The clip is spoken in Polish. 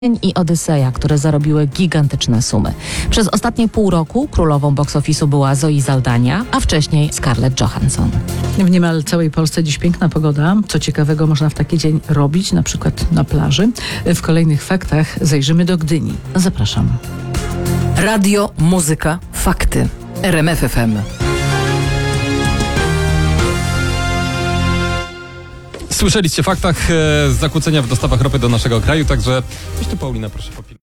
i Odyseja, które zarobiły gigantyczne sumy. Przez ostatnie pół roku królową box office'u była Zoe Saldana, a wcześniej Scarlett Johansson. W niemal całej Polsce dziś piękna pogoda. Co ciekawego można w taki dzień robić, na przykład na plaży? W kolejnych faktach zajrzymy do Gdyni. Zapraszam. Radio, muzyka, fakty. RMF FM. Słyszeliście w faktach zakłócenia w dostawach ropy do naszego kraju, także Paulina, proszę popilnować.